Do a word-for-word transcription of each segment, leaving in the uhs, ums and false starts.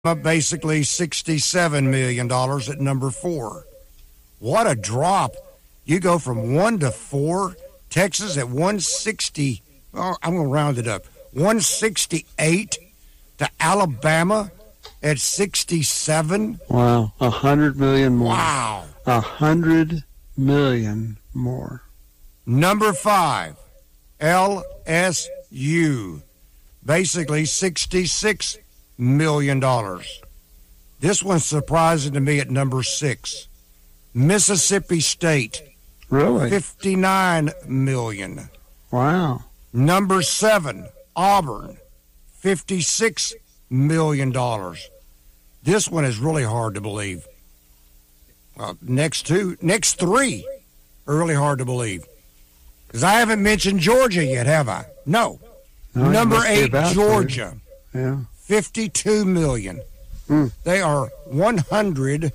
basically sixty-seven million dollars at number four. What a drop. You go from one to four. Texas at one sixty. Oh, I'm going to round it up. one sixty-eight to Alabama at sixty-seven. Wow. A hundred million more. Wow. A hundred million more. Number five, L S U. Basically sixty-six million dollars. This one's surprising to me at number six. Mississippi State. Really? fifty-nine million dollars. Wow. Number seven, Auburn. fifty-six million dollars. This one is really hard to believe. Well, next two, next three are really hard to believe. Because I haven't mentioned Georgia yet, have I? No. No, Number eight, Georgia. To. Yeah. fifty-two million dollars. Mm. They are one hundred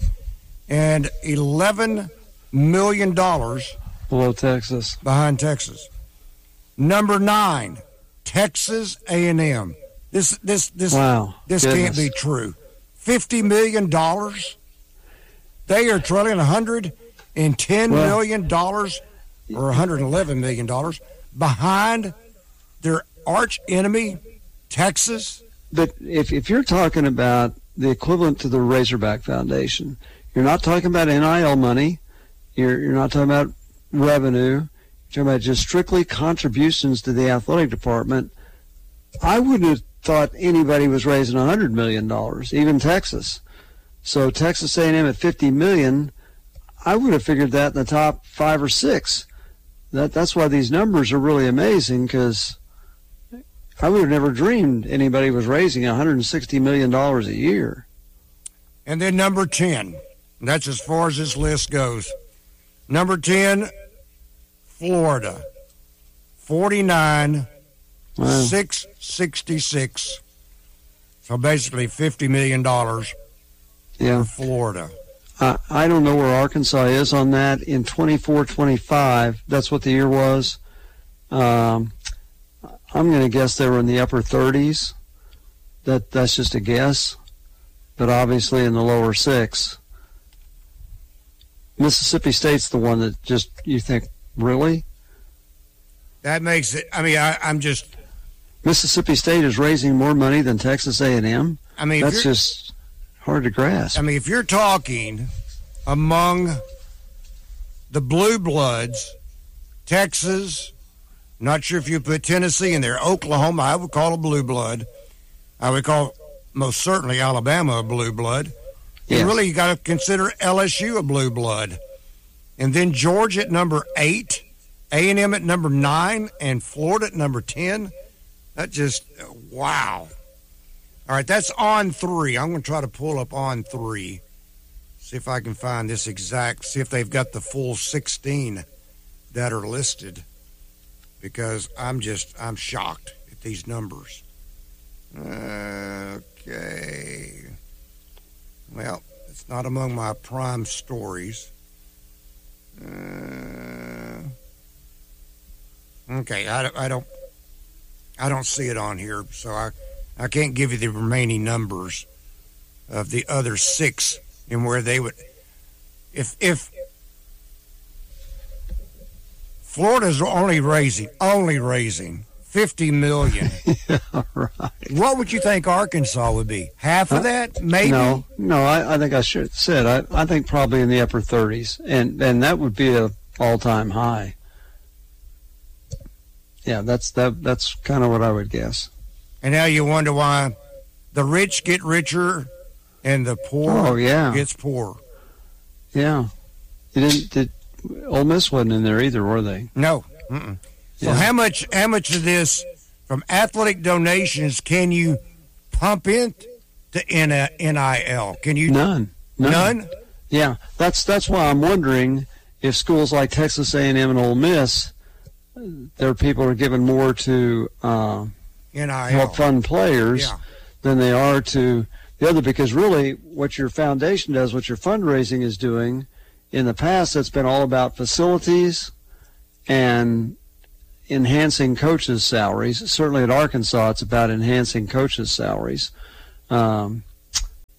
eleven million dollars below Texas. Behind Texas. Number nine, Texas A and M. This this this wow. this Goodness. Can't be true. Fifty million dollars. They are trailing one hundred and ten well, million dollars or one hundred eleven million dollars behind their arch enemy, Texas. But if if you're talking about the equivalent to the Razorback Foundation, you're not talking about N I L money. You're you're not talking about revenue. You're talking about just strictly contributions to the athletic department. I wouldn't have thought anybody was raising one hundred million dollars, even Texas. So Texas A and M at fifty million dollars, I would have figured that in the top five or six. That that's why these numbers are really amazing, because I would have never dreamed anybody was raising one hundred sixty million dollars a year. And then number ten. That's as far as this list goes. Number ten, Florida. forty-nine, wow. six sixty-six. So basically fifty million dollars yeah. for Florida. Uh, I don't know where Arkansas is on that. In twenty-four twenty-five, that's what the year was. Um, I'm going to guess they were in the upper thirties. That That's just a guess. But obviously in the lower six. Mississippi State's the one that just, you think, really? That makes it, I mean, I, I'm just... Mississippi State is raising more money than Texas A and M? I mean, that's just hard to grasp. I mean, if you're talking among the blue bloods, Texas, not sure if you put Tennessee in there, Oklahoma, I would call a blue blood. I would call most certainly Alabama a blue blood. Yes. And really, you got to consider L S U a blue blood. And then Georgia at number eight, A and M at number nine, and Florida at number ten. That just, wow. All right, that's on three. I'm going to try to pull up on three. See if I can find this exact, see if they've got the full sixteen that are listed. Because I'm just, I'm shocked at these numbers. Okay. Well, it's not among my prime stories. Uh, okay, I, I don't, I don't see it on here, so I, I can't give you the remaining numbers of the other six and where they would, if if Florida's only raising, only raising fifty million. Yeah, right. What would you think Arkansas would be? Half of that, maybe? No, no. I, I think I should said. I, I think probably in the upper thirties, and and that would be a all-time high. Yeah, that's that. That's kind of what I would guess. And now you wonder why the rich get richer and the poor oh, yeah. gets poorer. Yeah, you didn't. Did, Ole Miss wasn't in there either, were they? No. Mm-mm. So yeah. how much? How much of this from athletic donations can you pump into N I L? Can you none? None. None? Yeah, that's that's why I'm wondering if schools like Texas A and M and Ole Miss, their people are giving more to uh, N I L. help fund players yeah. than they are to the other. Because really, what your foundation does, what your fundraising is doing, in the past, it's been all about facilities and enhancing coaches' salaries. Certainly at Arkansas, it's about enhancing coaches' salaries. Um,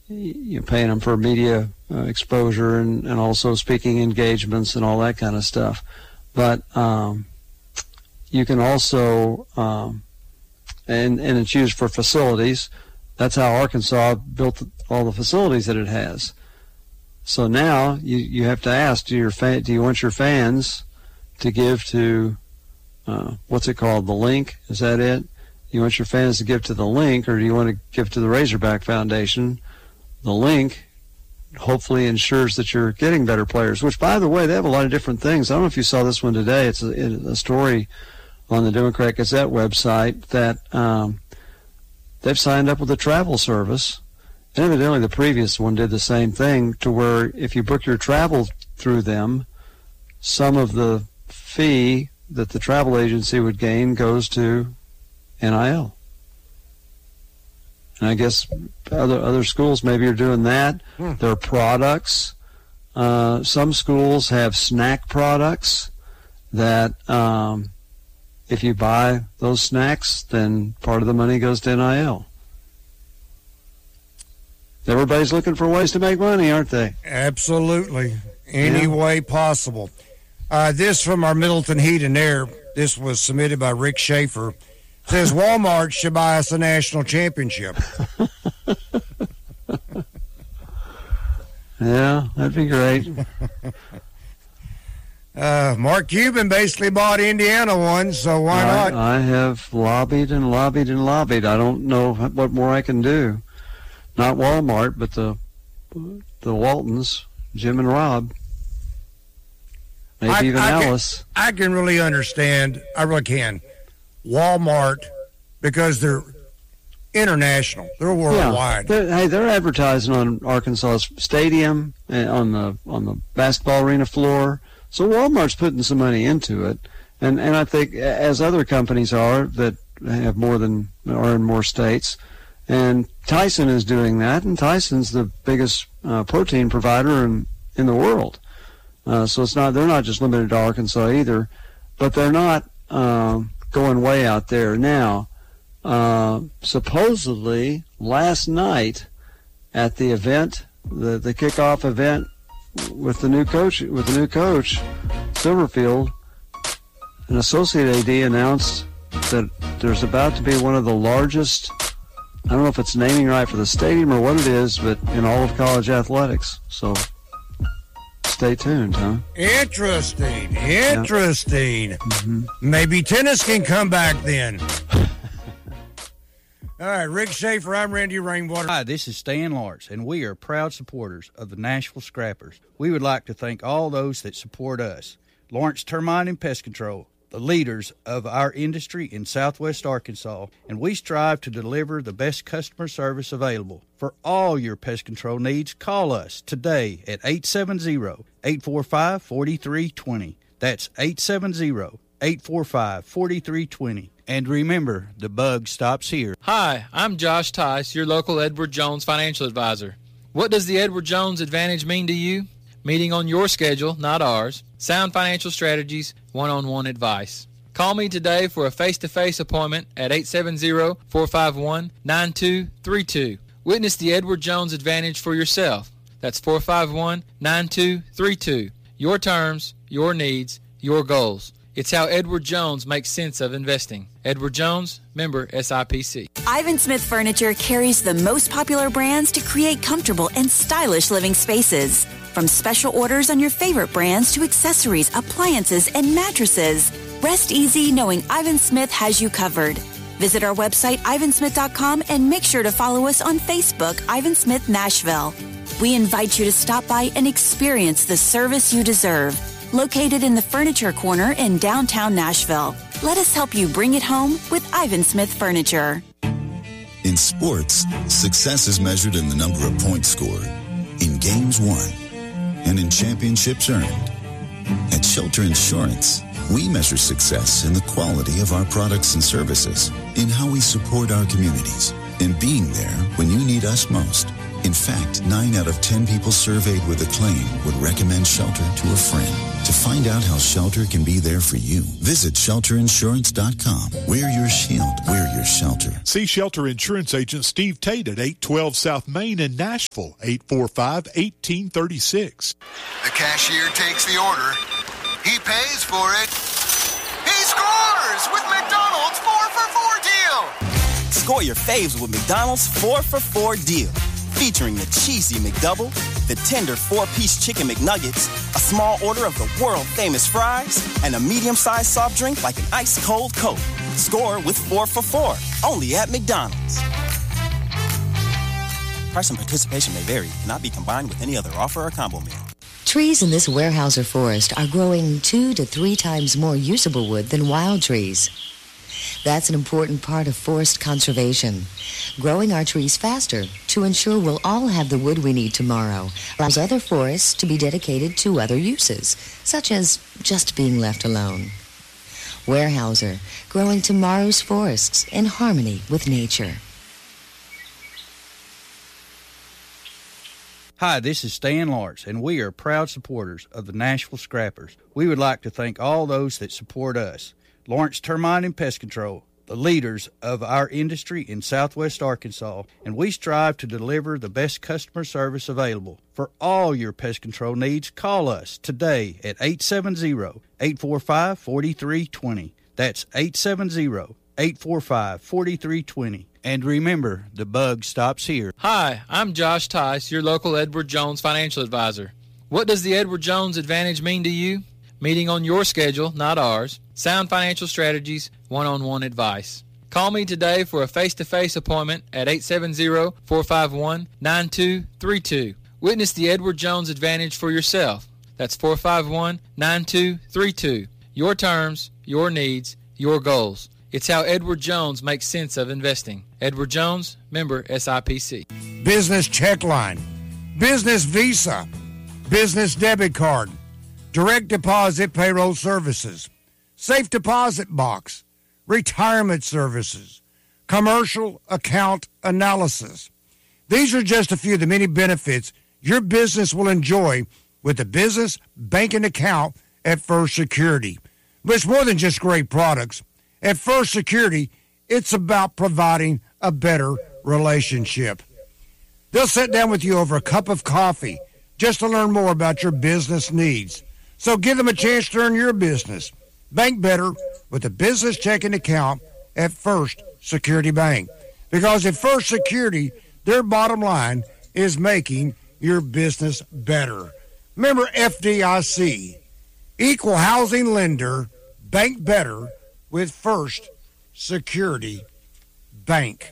you're paying them for media uh, exposure and, and also speaking engagements and all that kind of stuff. But um, you can also, um, and, and it's used for facilities. That's how Arkansas built all the facilities that it has. So now you, you have to ask, do, your fan, do you want your fans to give to, uh, what's it called, the Link? Is that it? You want your fans to give to the Link, or do you want to give to the Razorback Foundation? The Link hopefully ensures that you're getting better players, which, by the way, they have a lot of different things. I don't know if you saw this one today. It's a, a story on the Democrat Gazette website that um, they've signed up with a travel service. And evidently the previous one did the same thing, to where if you book your travel through them, some of the fee that the travel agency would gain goes to N I L. And I guess other other schools maybe are doing that. Hmm. There are products. Uh, some schools have snack products that um, if you buy those snacks, then part of the money goes to N I L. Everybody's looking for ways to make money, aren't they? Absolutely. Any Yeah. way possible. Uh, this from our Middleton Heat and Air. This was submitted by Rick Schaefer. Says Walmart should buy us a national championship. Yeah, that'd be great. uh, Mark Cuban basically bought Indiana one, so why I, not? I have lobbied and lobbied and lobbied. I don't know what more I can do. Not Walmart, but the the Waltons, Jim and Rob. Maybe I, even I Alice. Can, I can really understand. I really can. Walmart, because they're international. They're worldwide. Yeah, they're, hey, they're advertising on Arkansas's stadium, and on the on the basketball arena floor. So Walmart's putting some money into it, and and I think as other companies are that have more than are in more states, and Tyson is doing that, and Tyson's the biggest uh, protein provider in in the world. Uh, so it's not they're not just limited to Arkansas either, but they're not um, going way out there now. Uh, supposedly last night at the event, the the kickoff event with the new coach with the new coach Silverfield, an associate A D announced that there's about to be one of the largest, I don't know if it's naming right for the stadium or what it is, but in all of college athletics. So stay tuned, huh? Interesting. Interesting. Yeah. Mm-hmm. Maybe tennis can come back then. All right, Rick Schaefer, I'm Randy Rainwater. Hi, this is Stan Lawrence, and we are proud supporters of the Nashville Scrappers. We would like to thank all those that support us. Lawrence Termite and Pest Control, the leaders of our industry in southwest Arkansas, and we strive to deliver the best customer service available. For all your pest control needs, call us today at eight seven zero, eight four five, four three two zero. That's eight seven zero, eight four five, four three two zero. And remember, the bug stops here. Hi, I'm Josh Tice, your local Edward Jones financial advisor. What does the Edward Jones Advantage mean to you? Meeting on your schedule, not ours. Sound financial strategies, one-on-one advice. Call me today for a face-to-face appointment at eight seven zero, four five one, nine two three two. Witness the Edward Jones Advantage for yourself. That's four five one, nine two three two. Your terms, your needs, your goals. It's how Edward Jones makes sense of investing. Edward Jones, member S I P C. Ivan Smith Furniture carries the most popular brands to create comfortable and stylish living spaces. From special orders on your favorite brands to accessories, appliances, and mattresses. Rest easy knowing Ivan Smith has you covered. Visit our website, ivan smith dot com, and make sure to follow us on Facebook, Ivan Smith Nashville. We invite you to stop by and experience the service you deserve. Located in the Furniture Corner in downtown Nashville. Let us help you bring it home with Ivan Smith Furniture. In sports, success is measured in the number of points scored, in games won, and in championships earned. At Shelter Insurance, we measure success in the quality of our products and services, in how we support our communities, and being there when you need us most. In fact, nine out of ten people surveyed with a claim would recommend Shelter to a friend. To find out how Shelter can be there for you, visit shelter insurance dot com. We're your shield. We're your shelter. See Shelter Insurance Agent Steve Tate at eight twelve South Main in Nashville, eight four five, one eight three six. The cashier takes the order. He pays for it. He scores with McDonald's four for four deal. Score your faves with McDonald's four for four deal. Featuring the cheesy McDouble, the tender four-piece chicken McNuggets, a small order of the world-famous fries, and a medium-sized soft drink like an ice-cold Coke. Score with four for four, only at McDonald's. Price and participation may vary, cannot be combined with any other offer or combo meal. Trees in this Weyerhaeuser forest are growing two to three times more usable wood than wild trees. That's an important part of forest conservation. Growing our trees faster to ensure we'll all have the wood we need tomorrow allows other forests to be dedicated to other uses, such as just being left alone. Weyerhaeuser, growing tomorrow's forests in harmony with nature. Hi, this is Stan Lawrence, and we are proud supporters of the Nashville Scrappers. We would like to thank all those that support us. Lawrence Termite and Pest Control, the leaders of our industry in southwest Arkansas, and we strive to deliver the best customer service available. For all your pest control needs, call us today at eight seven zero, eight four five, four three two zero. That's eight seven zero, eight four five, four three two zero. And remember, the bug stops here. Hi, I'm Josh Tice, your local Edward Jones financial advisor. What does the Edward Jones Advantage mean to you? Meeting on your schedule, not ours. Sound financial strategies, one-on-one advice. Call me today for a face-to-face appointment at eight seven zero, four five one, nine two three two. Witness the Edward Jones Advantage for yourself. That's four five one, nine two three two. Your terms, your needs, your goals. It's how Edward Jones makes sense of investing. Edward Jones, member S I P C. Business check line, business visa, business debit card, direct deposit payroll services, safe deposit box, retirement services, commercial account analysis. These are just a few of the many benefits your business will enjoy with a business banking account at First Security. But it's more than just great products. At First Security, it's about providing a better relationship. They'll sit down with you over a cup of coffee just to learn more about your business needs. So give them a chance to earn your business. Bank better with a business checking account at First Security Bank. Because at First Security, their bottom line is making your business better. Remember F D I C, Equal Housing Lender, bank better with First Security Bank.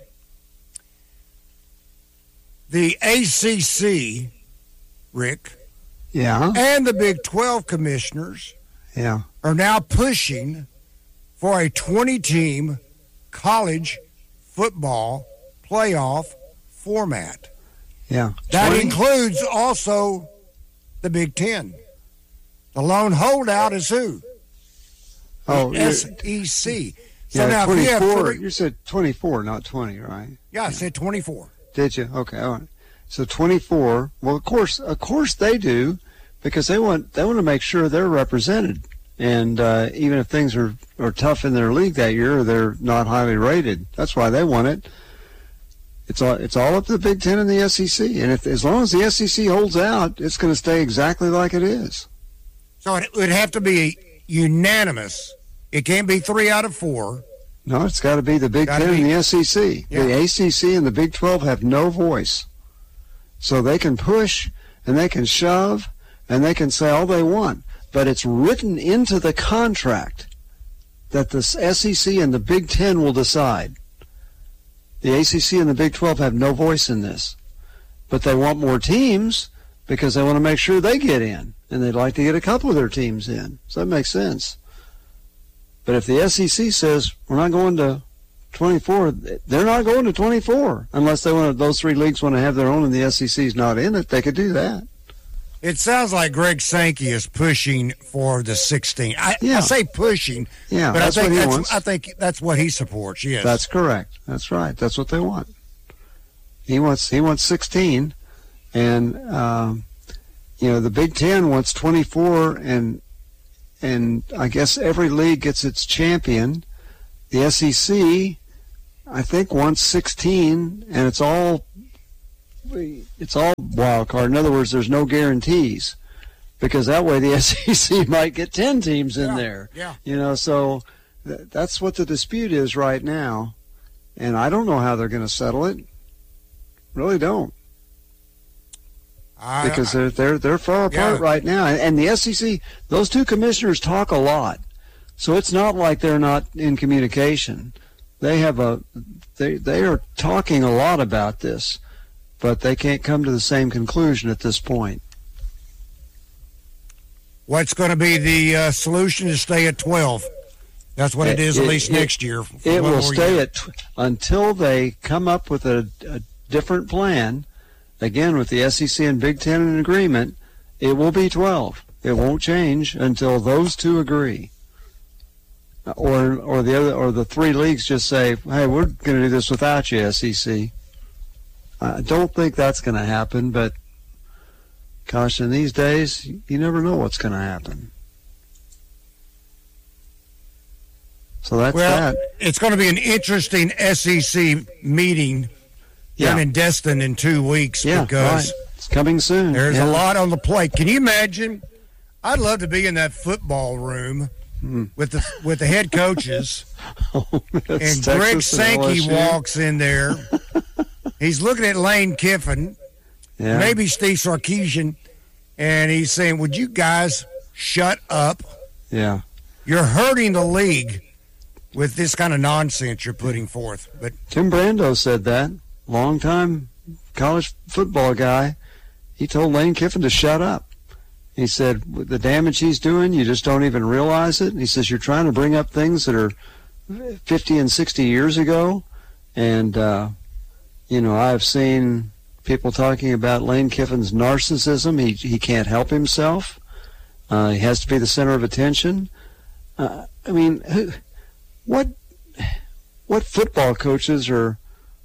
The A C C, Rick, yeah, and the Big twelve commissioners yeah. are now pushing for a twenty-team college football playoff format. Yeah. That twenty includes also the Big Ten. The lone holdout is who? Oh, the S E C. So yeah, now if we have twenty-four. three, You said twenty-four, not twenty, right? yeah, I said twenty-four. Did you? Okay, all right. So twenty-four. Well, of course, of course they do, because they want they want to make sure they're represented. And uh, even if things are, are tough in their league that year, or they're not highly rated. That's why they want it. It's all it's all up to the Big Ten and the S E C. And if as long as the S E C holds out, it's going to stay exactly like it is. So it would have to be unanimous. It can't be three out of four. No, it's got to be the Big Gotta Ten be- and the S E C. Yeah. The A C C and the Big twelve have no voice. So they can push and they can shove and they can say all they want. But it's written into the contract that the S E C and the Big Ten will decide. The A C C and the Big twelve have no voice in this. But they want more teams because they want to make sure they get in. And they'd like to get a couple of their teams in. So that makes sense. But if the S E C says we're not going to twenty-four, they're not going to twenty-four unless they want to, those three leagues want to have their own and the S E C's not in it. They could do that. It sounds like Greg Sankey is pushing for the sixteen. I, Yeah. I say pushing, Yeah, but that's I think what he that's wants. I think that's what he supports. Yes, That's correct. That's right. That's what they want. He wants he wants sixteen, and um, you know the Big Ten wants twenty-four, and and I guess every league gets its champion. The S E C, I think, wants sixteen, and it's all it's all wild card. In other words, there's no guarantees, because that way the S E C might get ten teams in yeah, there. Yeah. You know, so th- that's what the dispute is right now, and I don't know how they're going to settle it. Really don't. I, because they're they're they're far apart yeah. right now, and, and the S E C, those two commissioners talk a lot, so it's not like they're not in communication. They have a they they are talking a lot about this, but they can't come to the same conclusion at this point. What's going to be the uh, solution to stay at twelve? That's what it, it is, at it, least it, next year. It will stay year. at tw- until they come up with a, a different plan. Again, with the S E C and Big Ten in agreement, it will be twelve. It won't change until those two agree, or or the other or the three leagues just say, "Hey, we're going to do this without you, S E C." I don't think that's going to happen, but gosh, in these days, you never know what's going to happen. So that's well, that. It's going to be an interesting S E C meeting yeah. down in Destin in two weeks yeah, because right. It's coming soon. There's yeah. a lot on the plate. Can you imagine? I'd love to be in that football room mm. with the with the head coaches, oh, and Texas Greg and Sankey L S U. walks in there. He's looking at Lane Kiffin, yeah. maybe Steve Sarkisian, and he's saying, "Would you guys shut up? Yeah, you're hurting the league with this kind of nonsense you're putting forth." But Tim Brando said that. Long-time college football guy. He told Lane Kiffin to shut up. He said, with the damage he's doing, you just don't even realize it. And he says, you're trying to bring up things that are fifty and sixty years ago. And, uh, you know, I've seen people talking about Lane Kiffin's narcissism. He, he can't help himself. Uh, he has to be the center of attention. Uh, I mean, who, what, what football coaches are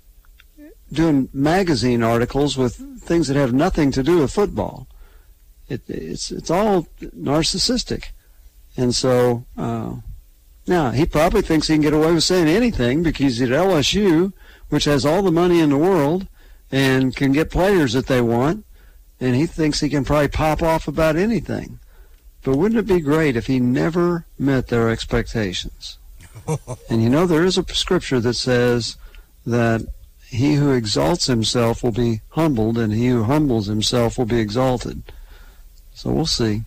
doing magazine articles with things that have nothing to do with football? It, it's it's all narcissistic, and so uh, now he probably thinks he can get away with saying anything because he's at L S U, which has all the money in the world and can get players that they want, and he thinks he can probably pop off about anything. But wouldn't it be great if he never met their expectations? And you know, there is a scripture that says that he who exalts himself will be humbled, and he who humbles himself will be exalted. So we'll see.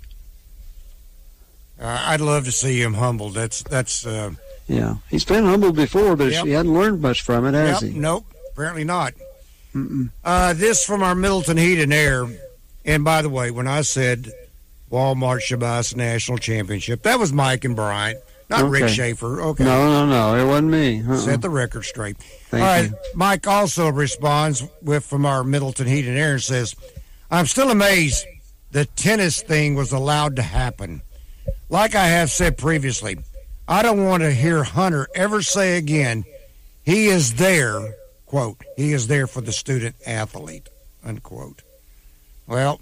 Uh, I'd love to see him humbled. That's that's. Uh, yeah, he's been humbled before, but yep. he hadn't learned much from it, has yep, he? Nope, apparently not. Mm-mm. Uh, this from our Middleton Heat and Air. And by the way, when I said Walmart should buy us a national championship, that was Mike and Brian, not okay. Rick Schaefer. Okay. No, no, no, it wasn't me. Uh-uh. Set the record straight. Thank All right, you. Mike also responds with from our Middleton Heat and Air and says, I'm still amazed the tennis thing was allowed to happen. Like I have said previously, I don't want to hear Hunter ever say again, he is there, quote, he is there for the student athlete, unquote. Well,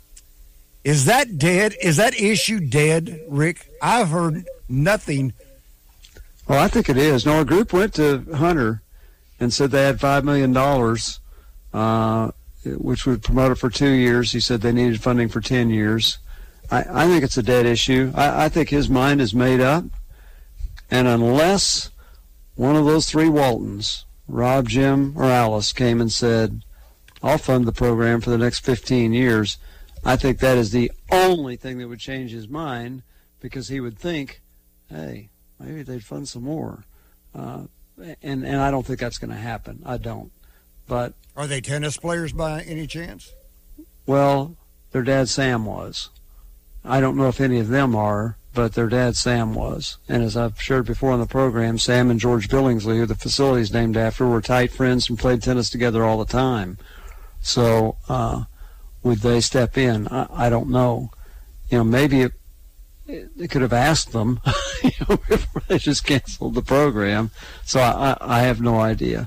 is that dead? Is that issue dead, Rick? I've heard nothing. Well, I think it is. No, a group went to Hunter and said they had five million dollars, uh, which would promote it for two years. He said they needed funding for ten years. I, I think it's a dead issue. I, I think his mind is made up. And unless one of those three Waltons, Rob, Jim, or Alice, came and said, I'll fund the program for the next fifteen years, I think that is the only thing that would change his mind, because he would think, hey, maybe they'd fund some more. Uh, and, and I don't think that's going to happen. I don't. But are they tennis players by any chance? Well, their dad Sam was. I don't know if any of them are, but their dad Sam was. And as I've shared before on the program, Sam and George Billingsley, who the facility's named after, were tight friends and played tennis together all the time. So uh, would they step in? I, I don't know. You know, maybe it, it, they could have asked them you know, before they just canceled the program. So I, I, I have no idea.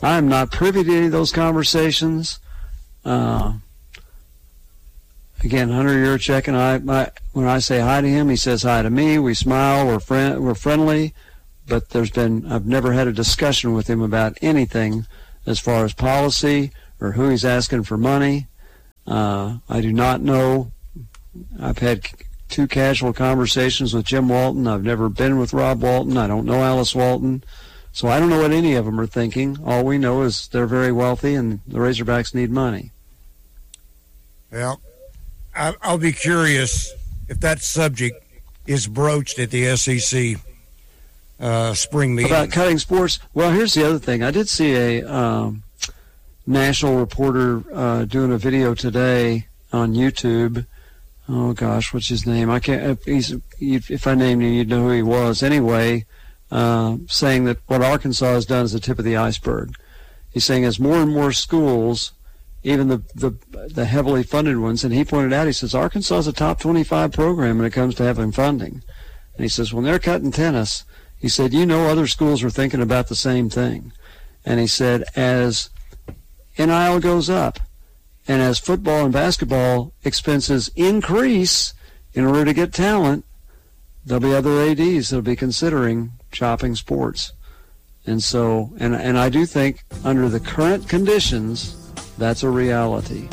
I am not privy to any of those conversations. Uh, again, Hunter Yurchek and I, my, when I say hi to him, he says hi to me. We smile. We're friend. We're friendly. But there's been I've never had a discussion with him about anything as far as policy or who he's asking for money. Uh, I do not know. I've had two casual conversations with Jim Walton. I've never been with Rob Walton. I don't know Alice Walton. So I don't know what any of them are thinking. All we know is they're very wealthy and the Razorbacks need money. Well, I'll be curious if that subject is broached at the S E C uh, spring meeting. About cutting sports? Well, here's the other thing. I did see a um, national reporter uh, doing a video today on YouTube. Oh, gosh, what's his name? I can't. He's, if I named him, you'd know who he was. Anyway, uh, saying that what Arkansas has done is the tip of the iceberg. He's saying as more and more schools, even the, the the heavily funded ones, and he pointed out, he says, Arkansas is a top twenty-five program when it comes to having funding. And he says, when they're cutting tennis, he said, you know other schools are thinking about the same thing. And he said, as N I L goes up, and as football and basketball expenses increase in order to get talent, there'll be other A Ds that'll be considering chopping sports. And so, and and I do think under the current conditions, that's a reality.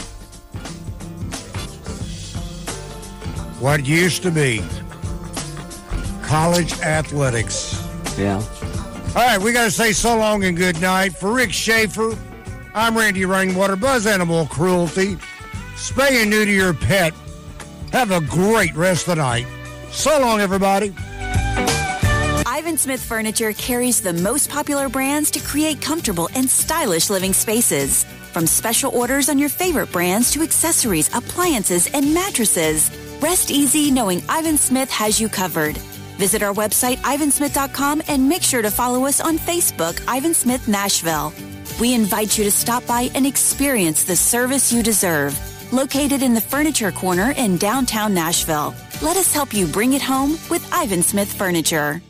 What used to be college athletics. Yeah. All right, we got to say so long and good night. For Rick Schaefer, I'm Randy Rainwater. Buzz Animal Cruelty. Spay and neuter your pet. Have a great rest of the night. So long, everybody. Ivan Smith Furniture carries the most popular brands to create comfortable and stylish living spaces. From special orders on your favorite brands to accessories, appliances, and mattresses. Rest easy knowing Ivan Smith has you covered. Visit our website, ivan smith dot com, and make sure to follow us on Facebook, Ivan Smith Nashville. We invite you to stop by and experience the service you deserve. Located in the Furniture Corner in downtown Nashville. Let us help you bring it home with Ivan Smith Furniture.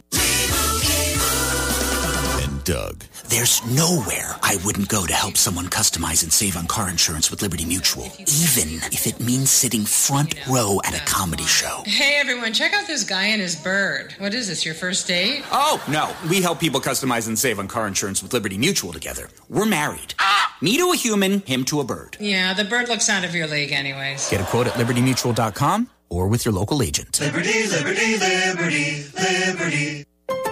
And Doug. There's nowhere I wouldn't go to help someone customize and save on car insurance with Liberty Mutual, even if it means sitting front row at a comedy show. Hey, everyone, check out this guy and his bird. What is this, your first date? Oh, no. We help people customize and save on car insurance with Liberty Mutual together. We're married. Ah! Me to a human, him to a bird. Yeah, the bird looks out of your league anyways. Get a quote at liberty mutual dot com or with your local agent. Liberty, liberty, liberty, liberty.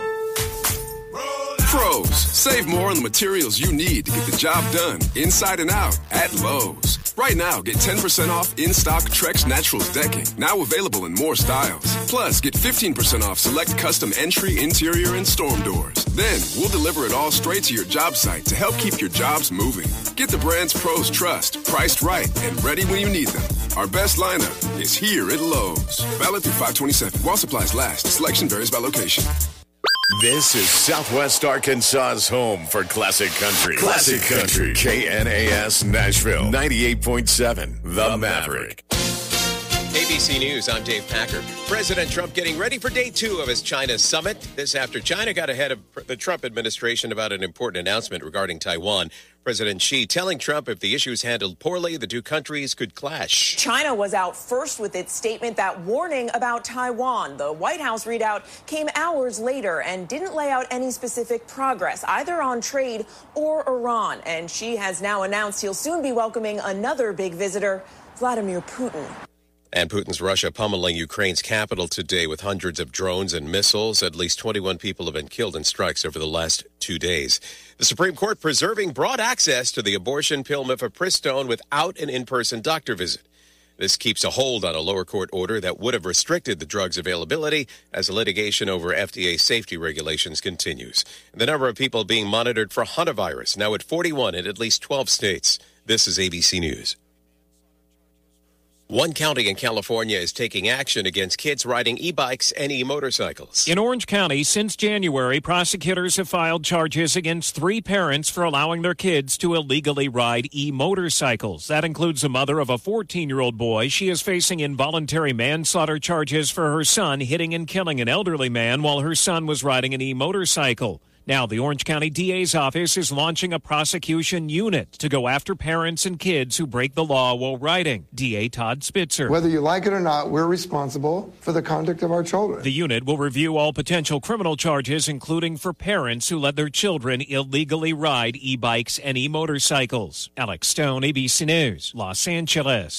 Pros, save more on the materials you need to get the job done, inside and out, at Lowe's. Right now, get ten percent off in-stock Trex Naturals decking, now available in more styles. Plus, get fifteen percent off select custom entry, interior, and storm doors. Then, we'll deliver it all straight to your job site to help keep your jobs moving. Get the brands pros trust, priced right, and ready when you need them. Our best lineup is here at Lowe's. Valid through five twenty-seven. While supplies last, selection varies by location. This is Southwest Arkansas's home for classic country. Classic country. K N A S Nashville. ninety-eight point seven. The Maverick. A B C News, I'm Dave Packer. President Trump getting ready for day two of his China summit. This after China got ahead of the Trump administration about an important announcement regarding Taiwan. President Xi telling Trump if the issue is handled poorly, the two countries could clash. China was out first with its statement, that warning about Taiwan. The White House readout came hours later and didn't lay out any specific progress, either on trade or Iran. And Xi has now announced he'll soon be welcoming another big visitor, Vladimir Putin. And Putin's Russia pummeling Ukraine's capital today with hundreds of drones and missiles. At least twenty-one people have been killed in strikes over the last two days. The Supreme Court preserving broad access to the abortion pill mifepristone without an in-person doctor visit. This keeps a hold on a lower court order that would have restricted the drug's availability as the litigation over F D A safety regulations continues. And the number of people being monitored for hantavirus now at forty-one in at least twelve states. This is A B C News. One county in California is taking action against kids riding e-bikes and e-motorcycles. In Orange County, since January, prosecutors have filed charges against three parents for allowing their kids to illegally ride e-motorcycles. That includes the mother of a fourteen-year-old boy. She is facing involuntary manslaughter charges for her son hitting and killing an elderly man while her son was riding an e-motorcycle. Now, the Orange County D A's office is launching a prosecution unit to go after parents and kids who break the law while riding. D A Todd Spitzer. Whether you like it or not, we're responsible for the conduct of our children. The unit will review all potential criminal charges, including for parents who let their children illegally ride e-bikes and e-motorcycles. Alex Stone, A B C News, Los Angeles.